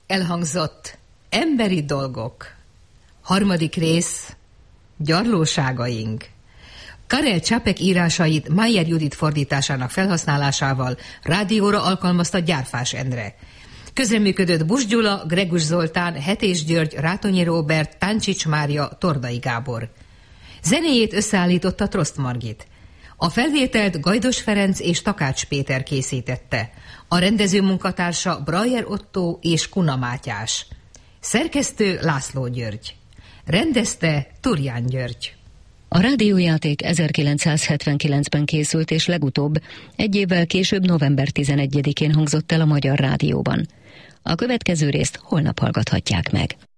Elhangzott Emberi dolgok. Harmadik rész. Gyarlóságaink. Karel Čapek írásait Mayer Judit fordításának felhasználásával rádióra alkalmazta Gyárfás Endre. Közreműködött Buss Gyula, Gregus Zoltán, Hetés György, Rátonyi Róbert, Táncsics Mária, Tordai Gábor. Zenéjét összeállította Trost Margit. A felvételt Gajdos Ferenc és Takács Péter készítette. A rendező munkatársa Brajer Ottó és Kuna Mátyás. Szerkesztő László György. Rendezte Turján György. A rádiójáték 1979-ben készült, és legutóbb egy évvel később november 11-én hangzott el a Magyar Rádióban. A következő részt holnap hallgathatják meg.